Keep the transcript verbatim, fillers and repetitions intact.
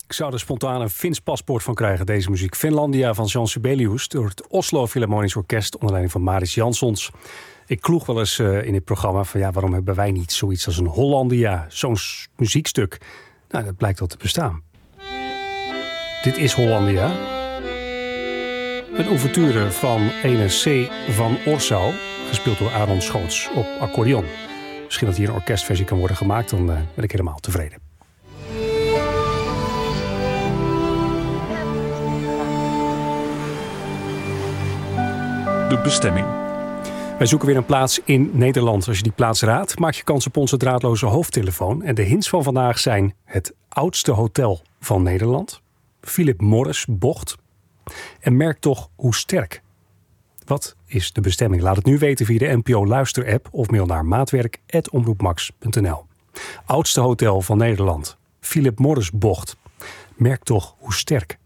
Ik zou er spontaan een Fins paspoort van krijgen, deze muziek. Finlandia van Jean Sibelius door het Oslo Philharmonisch Orkest onder leiding van Maris Jansons. Ik kloeg wel eens uh, in dit programma van ja, waarom hebben wij niet zoiets als een Hollandia, zo'n s- muziekstuk? Nou, dat blijkt wel te bestaan. Dit is Hollandia. Een ouverture van ene C. van Orsau, gespeeld door Aaron Schoots op accordeon. Misschien dat hier een orkestversie kan worden gemaakt, dan uh, ben ik helemaal tevreden. De bestemming. Wij zoeken weer een plaats in Nederland. Als je die plaats raadt, maak je kans op onze draadloze hoofdtelefoon. En de hints van vandaag zijn het oudste hotel van Nederland, Philip Morris bocht en merk toch hoe sterk. Wat is de bestemming? Laat het nu weten via de N P O Luister-app of mail naar maatwerk apenstaartje omroepmax punt n l. Oudste hotel van Nederland, Philip Morris bocht. Merk toch hoe sterk.